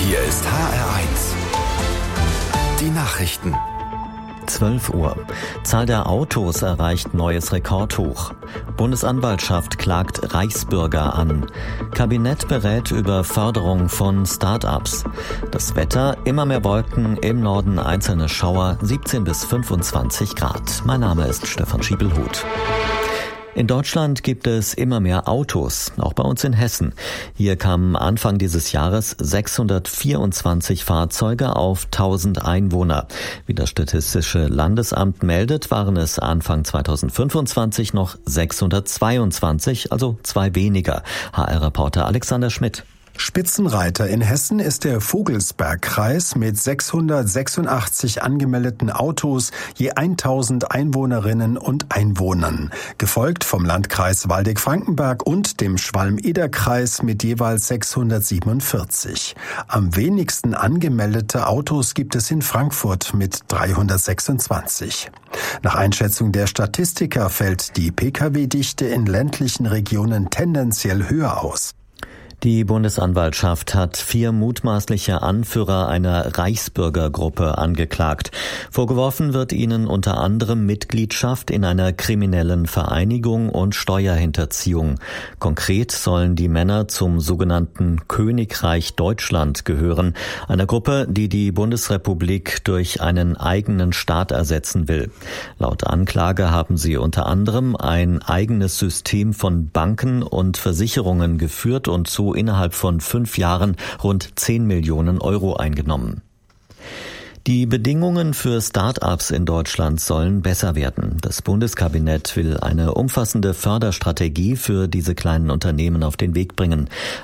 Hier ist HR1. Die Nachrichten. 12 Uhr. Zahl der Autos erreicht neues Rekordhoch. Bundesanwaltschaft klagt Reichsbürger an. Kabinett berät über Förderung von Start-ups. Das Wetter, immer mehr Wolken, im Norden einzelne Schauer, 17 bis 25 Grad. Mein Name ist Stefan Schiebelhuth. In Deutschland gibt es immer mehr Autos, auch bei uns in Hessen. Hier kamen Anfang dieses Jahres 624 Fahrzeuge auf 1000 Einwohner. Wie das Statistische Landesamt meldet, waren es Anfang 2025 noch 622, also 2 weniger. HR-Reporter Alexander Schmidt. Spitzenreiter in Hessen ist der Vogelsbergkreis mit 686 angemeldeten Autos, je 1000 Einwohnerinnen und Einwohnern, gefolgt vom Landkreis Waldeck-Frankenberg und dem Schwalm-Eder-Kreis mit jeweils 647. Am wenigsten angemeldete Autos gibt es in Frankfurt mit 326. Nach Einschätzung der Statistiker fällt die Pkw-Dichte in ländlichen Regionen tendenziell höher aus. Die Bundesanwaltschaft hat 4 mutmaßliche Anführer einer Reichsbürgergruppe angeklagt. Vorgeworfen wird ihnen unter anderem Mitgliedschaft in einer kriminellen Vereinigung und Steuerhinterziehung. Konkret sollen die Männer zum sogenannten Königreich Deutschland gehören, einer Gruppe, die die Bundesrepublik durch einen eigenen Staat ersetzen will. Laut Anklage haben sie unter anderem ein eigenes System von Banken und Versicherungen geführt und so innerhalb von 5 Jahren rund 10 Millionen Euro eingenommen. Die Bedingungen für Start-ups in Deutschland sollen besser werden. Das Bundeskabinett will eine umfassende Förderstrategie für diese kleinen Unternehmen auf den Weg bringen.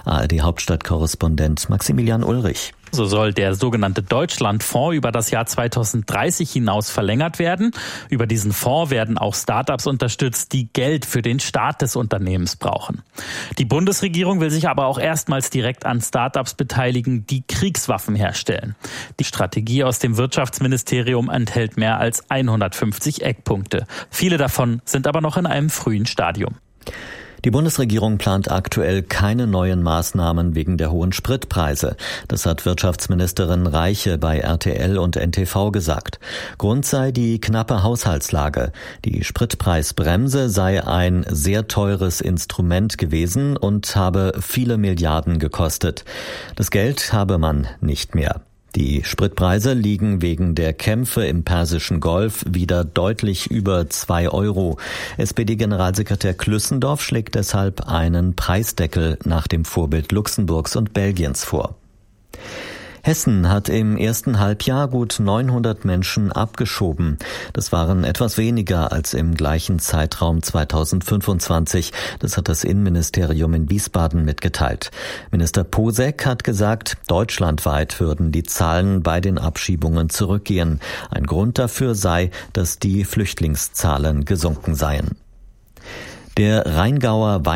ARD-Hauptstadtkorrespondent Maximilian Ulrich. So soll der sogenannte Deutschlandfonds über das Jahr 2030 hinaus verlängert werden. Über diesen Fonds werden auch Start-ups unterstützt, die Geld für den Start des Unternehmens brauchen. Die Bundesregierung will sich aber auch erstmals direkt an Start-ups beteiligen, die Kriegswaffen herstellen. Die Strategie aus dem Wirtschaftsministerium enthält mehr als 150 Eckpunkte. Viele davon sind aber noch in einem frühen Stadium. Die Bundesregierung plant aktuell keine neuen Maßnahmen wegen der hohen Spritpreise. Das hat Wirtschaftsministerin Reiche bei RTL und NTV gesagt. Grund sei die knappe Haushaltslage. Die Spritpreisbremse sei ein sehr teures Instrument gewesen und habe viele Milliarden gekostet. Das Geld habe man nicht mehr. Die Spritpreise liegen wegen der Kämpfe im Persischen Golf wieder deutlich über 2 Euro. SPD-Generalsekretär Klüssendorf schlägt deshalb einen Preisdeckel nach dem Vorbild Luxemburgs und Belgiens vor. Hessen hat im ersten Halbjahr gut 900 Menschen abgeschoben. Das waren etwas weniger als im gleichen Zeitraum 2025. Das hat das Innenministerium in Wiesbaden mitgeteilt. Minister Posek hat gesagt, deutschlandweit würden die Zahlen bei den Abschiebungen zurückgehen. Ein Grund dafür sei, dass die Flüchtlingszahlen gesunken seien. Der Rheingauer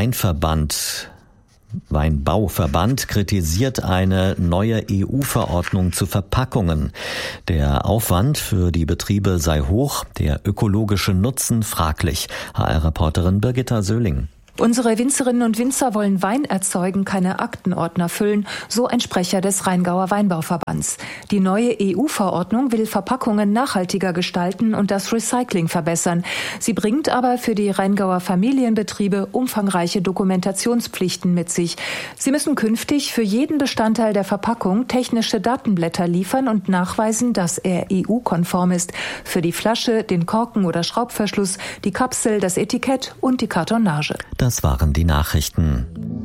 Weinbauverband kritisiert eine neue EU-Verordnung zu Verpackungen. Der Aufwand für die Betriebe sei hoch, der ökologische Nutzen fraglich. HR-Reporterin Birgitta Söhling. Unsere Winzerinnen und Winzer wollen Wein erzeugen, keine Aktenordner füllen, so ein Sprecher des Rheingauer Weinbauverbands. Die neue EU-Verordnung will Verpackungen nachhaltiger gestalten und das Recycling verbessern. Sie bringt aber für die Rheingauer Familienbetriebe umfangreiche Dokumentationspflichten mit sich. Sie müssen künftig für jeden Bestandteil der Verpackung technische Datenblätter liefern und nachweisen, dass er EU-konform ist. Für die Flasche, den Korken oder Schraubverschluss, die Kapsel, das Etikett und die Kartonage. Das waren die Nachrichten.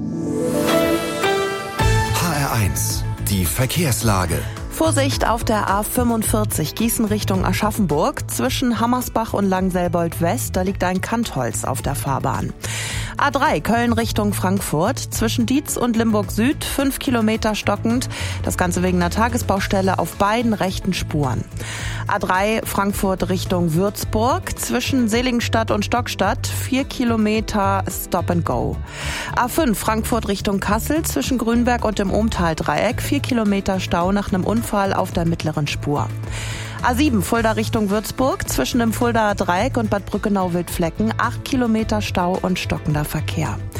HR1, die Verkehrslage. Vorsicht auf der A45 Gießen Richtung Aschaffenburg. Zwischen Hammersbach und Langselbold West, da liegt ein Kantholz auf der Fahrbahn. A3 Köln Richtung Frankfurt. Zwischen Dietz und Limburg Süd 5 Kilometer stockend. Das Ganze wegen einer Tagesbaustelle auf beiden rechten Spuren. A3 Frankfurt Richtung Würzburg. Zwischen Seligenstadt und Stockstadt 4 Kilometer Stop and Go. A5 Frankfurt Richtung Kassel. Zwischen Grünberg und dem Ohmtal-Dreieck 4 Kilometer Stau nach einem Unfall auf der mittleren Spur. A7 Fulda Richtung Würzburg, zwischen dem Fuldaer Dreieck und Bad Brückenau-Wildflecken 8 Kilometer Stau und stockender Verkehr.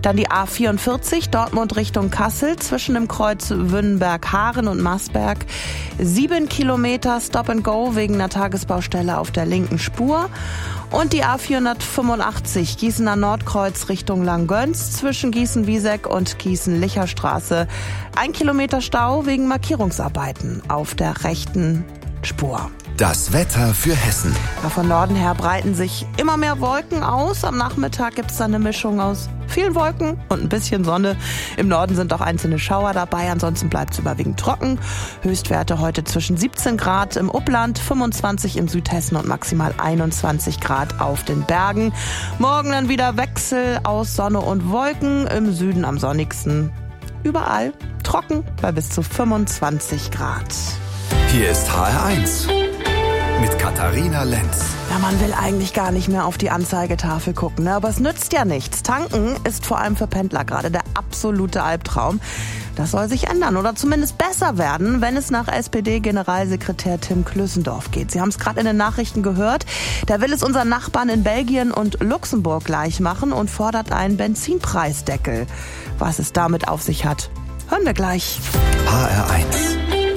Dann die A44 Dortmund Richtung Kassel zwischen dem Kreuz Wünnenberg-Haaren und Marsberg. 7 Kilometer Stop and Go wegen einer Tagesbaustelle auf der linken Spur. Und die A485 Gießener Nordkreuz Richtung Langgöns zwischen Gießen-Wieseck und Gießen-Licher-Straße. 1 Kilometer Stau wegen Markierungsarbeiten auf der rechten Spur. Das Wetter für Hessen. Ja, von Norden her breiten sich immer mehr Wolken aus. Am Nachmittag gibt es dann eine Mischung aus vielen Wolken und ein bisschen Sonne. Im Norden sind auch einzelne Schauer dabei. Ansonsten bleibt es überwiegend trocken. Höchstwerte heute zwischen 17 Grad im Upland, 25 in Südhessen und maximal 21 Grad auf den Bergen. Morgen dann wieder Wechsel aus Sonne und Wolken. Im Süden am sonnigsten. Überall trocken bei bis zu 25 Grad. Hier ist HR1 mit Katharina Lenz. Ja, man will eigentlich gar nicht mehr auf die Anzeigetafel gucken, ne? Aber es nützt ja nichts. Tanken ist vor allem für Pendler gerade der absolute Albtraum. Das soll sich ändern oder zumindest besser werden, wenn es nach SPD-Generalsekretär Tim Klössendorf geht. Sie haben es gerade in den Nachrichten gehört. Der will es unseren Nachbarn in Belgien und Luxemburg gleich machen und fordert einen Benzinpreisdeckel. Was es damit auf sich hat, hören wir gleich. HR1